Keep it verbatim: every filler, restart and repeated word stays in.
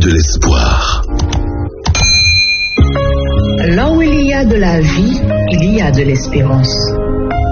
de l'espoir. Là où il y a de la vie, il y a de l'espérance.